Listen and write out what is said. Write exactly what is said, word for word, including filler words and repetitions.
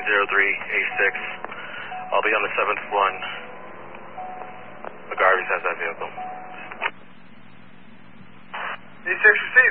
zero three A six. I'll be on the seventh one. McGarvey's has that vehicle. A six received.